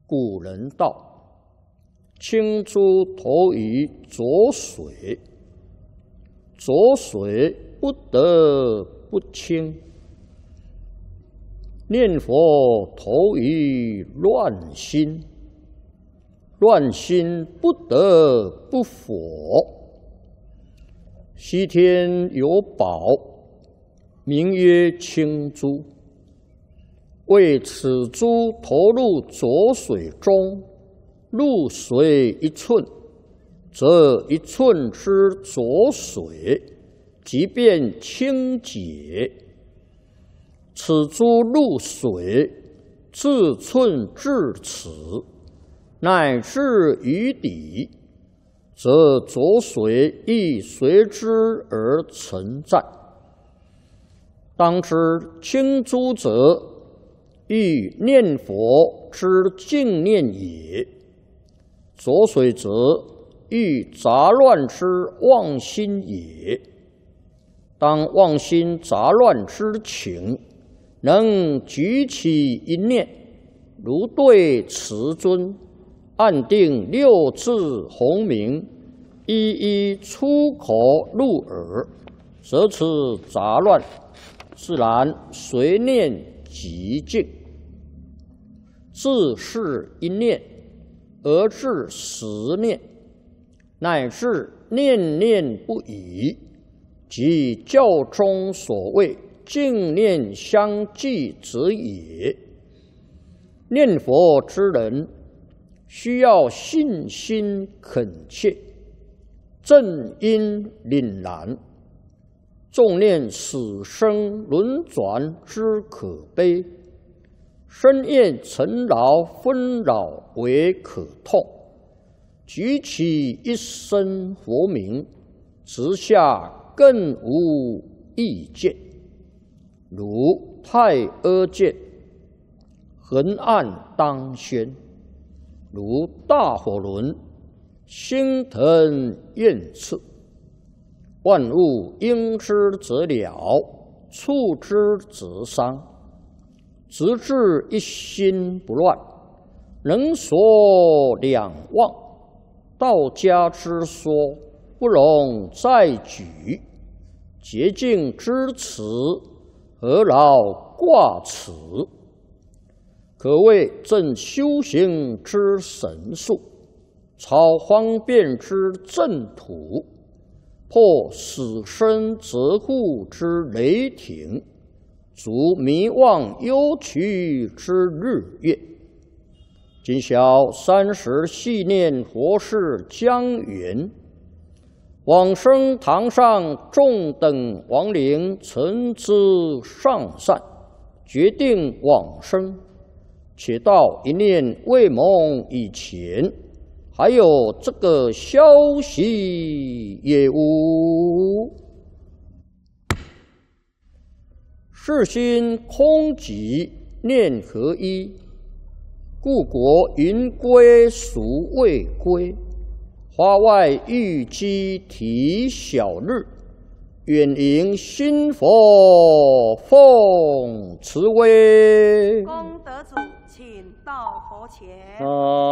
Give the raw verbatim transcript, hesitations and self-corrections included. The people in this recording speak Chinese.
古人道：青珠投于浊水，浊水不得不清；念佛投于乱心，乱心不得不佛。西天有宝，名曰青珠。为此珠投入浊水中，入水一寸，则一寸之浊水即便清洁。此珠入水，自寸至尺，乃至于底，则浊水亦随之而存在。当知青珠者，欲念佛之净念也；浊水则欲杂乱之妄心也。当妄心杂乱之情，能举起一念，如对慈尊，按定六字洪名，一一出口入耳，则此杂乱自然随念即净。自是一念而至十念，乃至念念不已，即教中所谓净念相继者也。念佛之人，需要信心恳切，正因凛然，重念死生轮转之可悲，深厌尘劳纷扰为可痛，举起一声佛名，直下更无意见。如太阿见，横按当宣；如大火轮，心腾焰炽。万物应之则了，触之则伤。直至一心不乱，能所两忘。道家之说，不容再举。洁净之词，何劳挂齿？可谓正修行之神术，超方便之正途，破死生责护之雷霆，足迷妄忧屈之日月。今宵三时系念佛事将圆，往生堂上众等亡灵诚知上善，决定往生。且到一念未蒙以前，还有这个消息也无。世心空寂念合一，故国云归孰未归？花外玉鸡啼小日，远迎新佛奉慈威。 功德主，请到佛前。 啊